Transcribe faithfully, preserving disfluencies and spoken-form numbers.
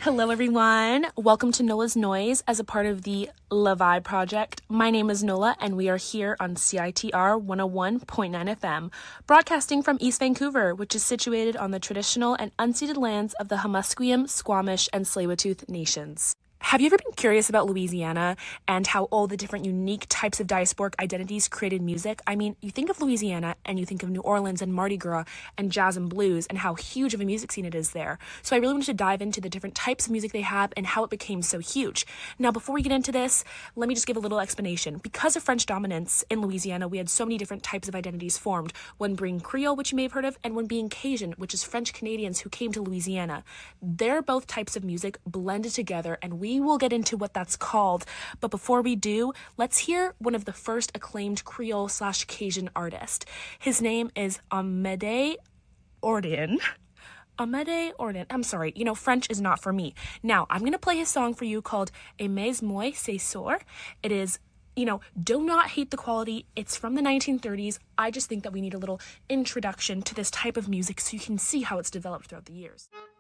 Hello everyone, welcome to Nola's Noise as a part of the Levi Project. My name is Nola and we are here on C I T R one oh one point nine F M, broadcasting from East Vancouver, which is situated on the traditional and unceded lands of the Musqueam, Squamish, and Tsleil-Waututh nations. Have you ever been curious about Louisiana and how all the different unique types of diasporic identities created music? I mean, you think of Louisiana and you think of New Orleans and Mardi Gras and jazz and blues and how huge of a music scene it is there. So I really wanted to dive into the different types of music they have and how it became so huge. Now, before we get into this, let me just give a little explanation. Because of French dominance in Louisiana, we had so many different types of identities formed, one being Creole, which you may have heard of, and one being Cajun, which is French Canadians who came to Louisiana. They're both types of music blended together, and we We will get into what that's called, but before we do, let's hear one of the first acclaimed Creole slash Cajun artist. His name is Amede Ordin. Amede Ordin. I'm sorry, you know, French is not for me. Now, I'm going to play his song for you called Aimez moi c'est sûr. It is, you know, do not hate the quality. It's from the nineteen thirties. I just think that we need a little introduction to this type of music so you can see how it's developed throughout the years.